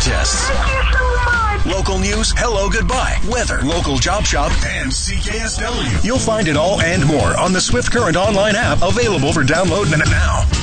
contests. Local news, hello, goodbye, weather, local job shop, and CKSW. You'll find it all and more on the Swift Current online app, available for download now.